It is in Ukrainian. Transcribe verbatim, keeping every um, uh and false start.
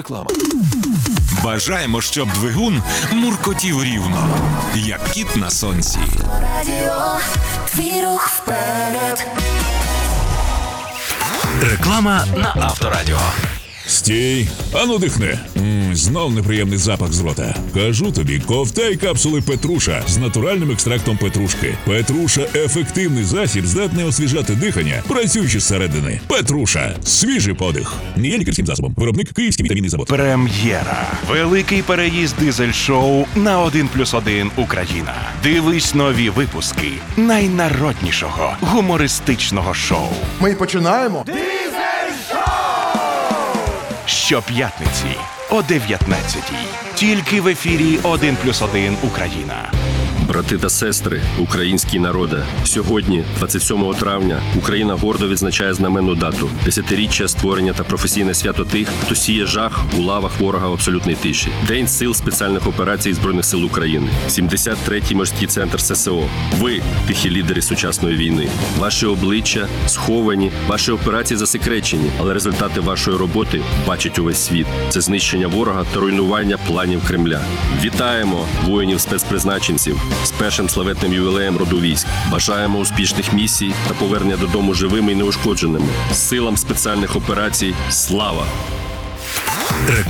реклама. Бажаємо, щоб двигун муркотів рівно, як кіт на сонці. Радіо, твій рух вперед. Реклама на Авторадіо. Стій, ану дихни. Ммм, знов неприємний запах з рота. Кажу тобі, ковтай капсули Петруша з натуральним екстрактом петрушки. Петруша – ефективний засіб, здатний освіжати дихання, працюючи зсередини. Петруша – свіжий подих. Не є лікарським засобом. Виробник Київський вітамінний завод. Прем'єра. Великий переїзд дизель-шоу на один плюс один Україна. Дивись нові випуски найнароднішого гумористичного шоу. Ми починаємо. Щоп'ятниці о дев'ятнадцятій. Тільки в ефірі один плюс один Україна. Брати та сестри, український народе. Сьогодні, двадцять сьомого травня, Україна гордо відзначає знаменну дату – десятиріччя створення та професійне свято тих, хто сіє жах у лавах ворога в абсолютній тиші. День сил спеціальних операцій Збройних сил України. сімдесят третій морський центр ССО. Ви – тихі лідери сучасної війни. Ваші обличчя сховані, ваші операції засекречені, але результати вашої роботи бачить увесь світ. Це знищення ворога та руйнування планів Кремля. Вітаємо воїнів-спецпризначенців з першим славетним ювілеєм роду військ. Бажаємо успішних місій та повернення додому живими і неушкодженими. Силам спеціальних операцій слава! Реклама.